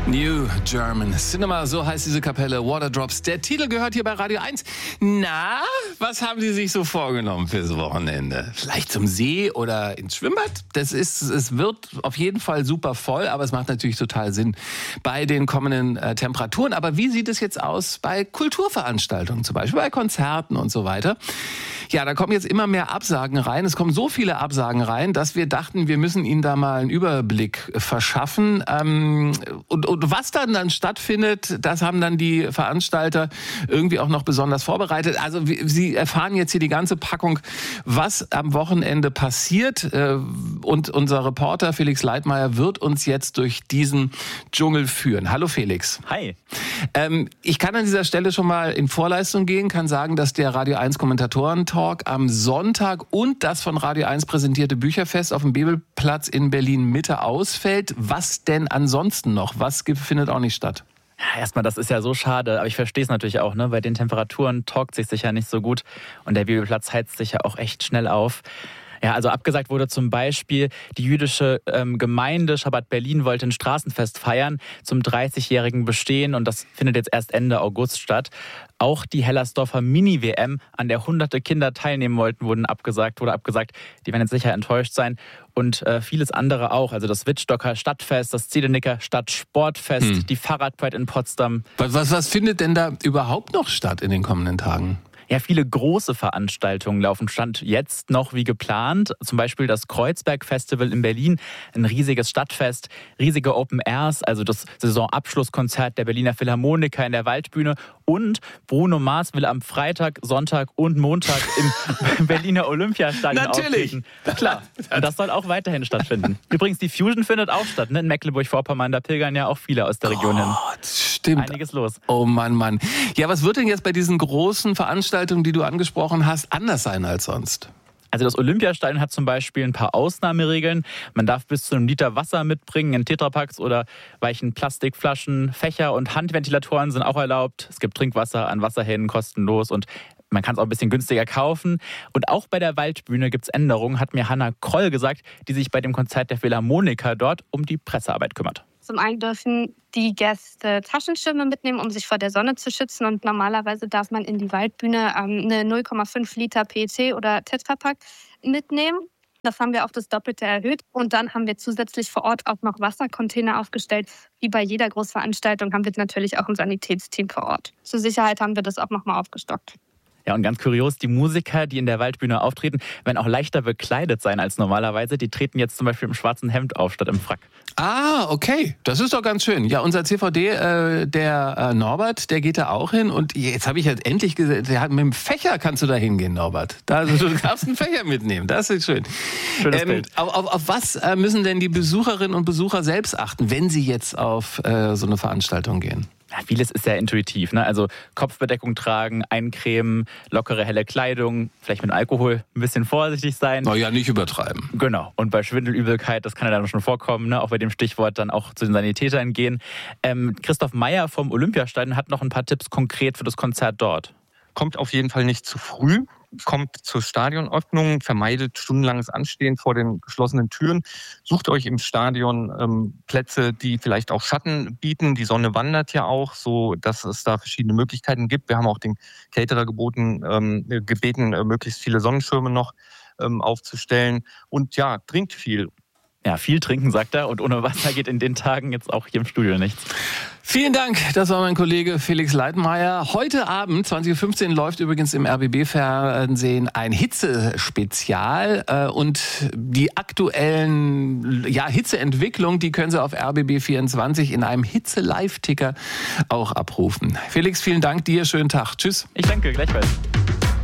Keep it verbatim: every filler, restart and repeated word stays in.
New German Cinema, so heißt diese Kapelle, Waterdrops. Der Titel gehört hier bei Radio eins. Na, was haben Sie sich so vorgenommen fürs Wochenende? Vielleicht zum See oder ins Schwimmbad? Das ist, es wird auf jeden Fall super voll, aber es macht natürlich total Sinn bei den kommenden äh, Temperaturen. Aber wie sieht es jetzt aus bei Kulturveranstaltungen, zum Beispiel bei Konzerten und so weiter? Ja, da kommen jetzt immer mehr Absagen rein. Es kommen so viele Absagen rein, dass wir dachten, wir müssen Ihnen da mal einen Überblick verschaffen. Ähm, und, und was dann dann stattfindet, das haben dann die Veranstalter irgendwie auch noch besonders vorbereitet. Also Sie erfahren jetzt hier die ganze Packung, was am Wochenende passiert. Und unser Reporter Felix Leitmayr wird uns jetzt durch diesen Dschungel führen. Hallo Felix. Hi. Ähm, ich kann an dieser Stelle schon mal in Vorleistung gehen, kann sagen, dass der Radio eins Kommentatoren-Talk am Sonntag und das von Radio eins präsentierte Bücherfest auf dem Bebelplatz in Berlin-Mitte ausfällt. Was denn ansonsten noch? Was findet auch nicht statt? Ja, erstmal, das ist ja so schade, aber ich verstehe es natürlich auch, ne? Bei den Temperaturen talkt sich sicher nicht so gut und der Bebelplatz heizt sich ja auch echt schnell auf. Ja, also abgesagt wurde zum Beispiel, die jüdische ähm, Gemeinde Schabbat Berlin wollte ein Straßenfest feiern zum dreißigjährigen Bestehen und das findet jetzt erst Ende August statt. Auch die Hellersdorfer Mini-W M, an der hunderte Kinder teilnehmen wollten, wurden abgesagt, wurde abgesagt. Die werden jetzt sicher enttäuscht sein. Und äh, vieles andere auch. Also das Wittstocker Stadtfest, das Zielenicker Stadtsportfest, hm. die Fahrradpride in Potsdam. Was, was, was findet denn da überhaupt noch statt in den kommenden Tagen? Ja, viele große Veranstaltungen laufen Stand jetzt noch wie geplant. Zum Beispiel das Kreuzberg-Festival in Berlin, ein riesiges Stadtfest, riesige Open Airs, also das Saisonabschlusskonzert der Berliner Philharmoniker in der Waldbühne. Und Bruno Mars will am Freitag, Sonntag und Montag im Berliner Olympiastadion auftreten. Klar, und das soll auch weiterhin stattfinden. Übrigens, die Fusion findet auch statt, ne? In Mecklenburg-Vorpommern. Da pilgern ja auch viele aus der Region hin. Stimmt. Einiges los. Oh Mann, Mann. Ja, was wird denn jetzt bei diesen großen Veranstaltungen, die du angesprochen hast, anders sein als sonst? Also das Olympiastadion hat zum Beispiel ein paar Ausnahmeregeln. Man darf bis zu einem Liter Wasser mitbringen in Tetrapacks oder weichen Plastikflaschen. Fächer und Handventilatoren sind auch erlaubt. Es gibt Trinkwasser an Wasserhähnen kostenlos und man kann es auch ein bisschen günstiger kaufen. Und auch bei der Waldbühne gibt es Änderungen, hat mir Hanna Kroll gesagt, die sich bei dem Konzert der Philharmoniker dort um die Pressearbeit kümmert. Zum einen dürfen die Gäste Taschenschirme mitnehmen, um sich vor der Sonne zu schützen. Und normalerweise darf man in die Waldbühne ähm, eine null Komma fünf Liter P E T oder Tetrapack mitnehmen. Das haben wir auf das Doppelte erhöht. Und dann haben wir zusätzlich vor Ort auch noch Wassercontainer aufgestellt. Wie bei jeder Großveranstaltung haben wir natürlich auch ein Sanitätsteam vor Ort. Zur Sicherheit haben wir das auch nochmal aufgestockt. Ja, und ganz kurios, die Musiker, die in der Waldbühne auftreten, werden auch leichter bekleidet sein als normalerweise. Die treten jetzt zum Beispiel im schwarzen Hemd auf, statt im Frack. Ah, okay. Das ist doch ganz schön. Ja, unser C V D, äh, der äh, Norbert, der geht da auch hin. Und jetzt habe ich halt endlich gesehen, der hat, mit dem Fächer kannst du da hingehen, Norbert. Da, also, du darfst einen Fächer mitnehmen. Das ist schön. Schönes ähm, Bild. Auf, auf, auf was äh, müssen denn die Besucherinnen und Besucher selbst achten, wenn sie jetzt auf äh, so eine Veranstaltung gehen? Ja, vieles ist sehr intuitiv, ne? Also Kopfbedeckung tragen, eincremen, lockere, helle Kleidung, vielleicht mit Alkohol ein bisschen vorsichtig sein. Na ja, nicht übertreiben. Genau. Und bei Schwindelübelkeit, das kann ja dann schon vorkommen, ne? Auch bei dem Stichwort dann auch zu den Sanitätern gehen. Ähm, Christoph Meyer vom Olympiastadion hat noch ein paar Tipps konkret für das Konzert dort. Kommt auf jeden Fall nicht zu früh, kommt zur Stadionöffnung, vermeidet stundenlanges Anstehen vor den geschlossenen Türen. Sucht euch im Stadion ähm, Plätze, die vielleicht auch Schatten bieten. Die Sonne wandert ja auch, so dass es da verschiedene Möglichkeiten gibt. Wir haben auch den Caterer geboten, ähm, gebeten, äh, möglichst viele Sonnenschirme noch ähm, aufzustellen. Und ja, trinkt viel. Ja, viel trinken, sagt er. Und ohne Wasser geht in den Tagen jetzt auch hier im Studio nichts. Vielen Dank, das war mein Kollege Felix Leitmayr. Heute Abend, zwanzig Uhr fünfzehn, läuft übrigens im R B B-Fernsehen ein Hitzespezial. Und die aktuellen ja, Hitzeentwicklung, die können Sie auf R B B vierundzwanzig in einem Hitze-Live-Ticker auch abrufen. Felix, vielen Dank dir, schönen Tag. Tschüss. Ich danke, gleichfalls.